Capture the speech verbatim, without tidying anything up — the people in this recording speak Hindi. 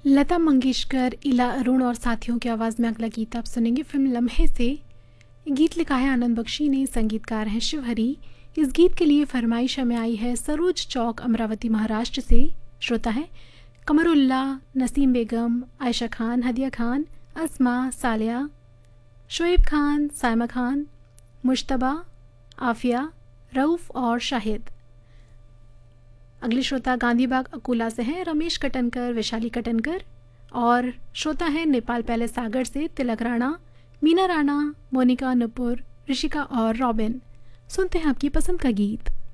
लता मंगेशकर, इला अरुण और साथियों की आवाज़ में अगला गीत आप सुनेंगे फिल्म लम्हे से। ये गीत लिखा है आनंद बख्शी ने, संगीतकार हैं शिवहरी। इस गीत के लिए फरमाइश हमें आई है सरोज चौक, अमरावती, महाराष्ट्र से। श्रोता है कमरुल्ला, नसीम बेगम, आयशा खान, हदिया खान, अस्मा, सालिया, शोएब खान, साइमा खान, मुश्तबा, आफिया, रऊफ़ और शाहिद। अगले श्रोता गांधीबाग अकोला से हैं रमेश कटनकर, वैशाली कटनकर। और श्रोता है नेपाल पैलेस सागर से तिलक राणा, मीना राणा, मोनिका, नुपुर, ऋषिका और रॉबिन। सुनते हैं आपकी पसंद का गीत।